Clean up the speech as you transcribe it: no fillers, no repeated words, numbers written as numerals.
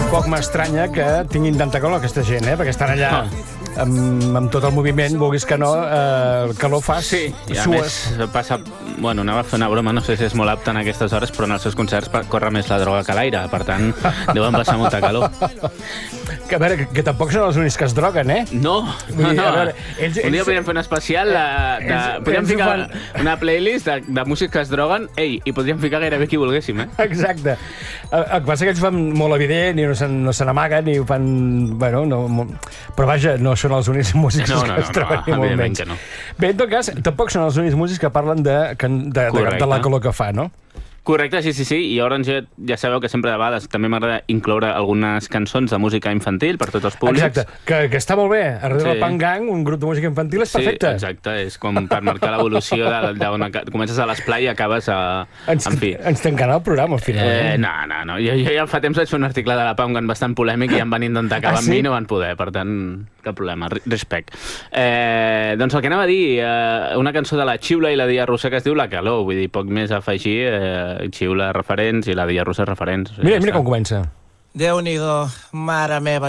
Poc m'estranya que tinguin tanta calor aquesta gent, perquè estan allà amb tot el moviment, vulguis que no, el calor fa Sí, i a sues. més passa... Bueno, anava a fer una broma, no sé si és molt apte en aquestes hores, però en els seus concerts corre més la droga que l'aire, per tant, deuen passar molta calor. Que, a veure, que tampoc són els únics que es droguen, No, Vull dir, no. a veure, Un dia podríem fer un especial podríem ells ho ficar fan. una playlist de músics que es droguen, i podríem ficar gairebé qui volguéssim, Exacte. El que passa que ells ho fan molt evident i no se n'amaguen i ho fan... Bueno, però vaja, no són els únics músics que es troben, ni molt evidentment menys. que no. Bé, en tot cas, tampoc són els únics músics que parlen de la calor que fa, no? Correcte, sí. I llavors ja sabeu que sempre de vegades també m'agrada incloure algunes cançons de música infantil per tots els públics. Exacte, que està molt bé. Darrere el Pan Gang, un grup de música infantil, és perfecte. Sí, exacte, és com per marcar l'evolució d'on comences a l'esplai i acabes a... En fi. Ens tancarà el programa, al final. No. Jo ja fa temps vaig fer un article de la Pan Gang bastant polèmic i em van intentar acabar amb mi i no van poder, per tant, cap problema, respect. Doncs el que anava a dir, una cançó de la Xiula i la Dia Roser que es diu La Calor, vull dir, poc més a afegir, Xiula referents i la Dia Roser referents. Mira com comença. Déu-n'hi-do, mare meva.